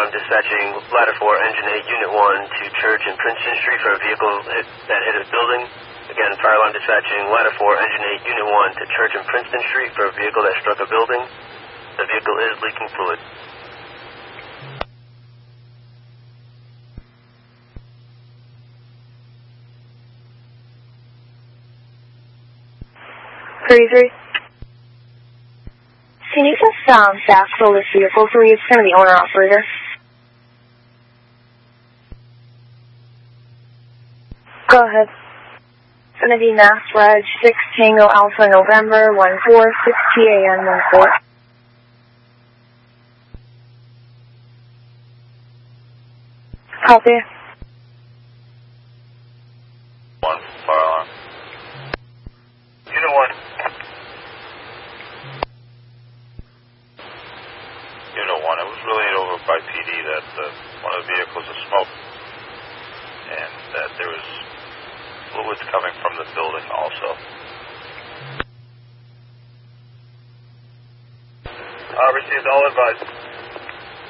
alarm dispatching ladder 4, engine 8, unit 1 to Church and Princeton Street for a vehicle that hit a building. Again, fire alarm dispatching ladder 4, engine 8, unit 1 to Church and Princeton Street for a vehicle that struck a building. The vehicle is leaking fluid. Cruiser. Can you just backfill this vehicle for me? It's kind of the owner-operator. Go ahead. It's going to be Mass Reg 6 Tango Alpha November 14 6 TAN 14. Copy. 1, fire alarm. Unit 1. Unit 1, it was relayed over by PD that one of the vehicles was smoke and that there was fluids coming from the building also. Received all advice.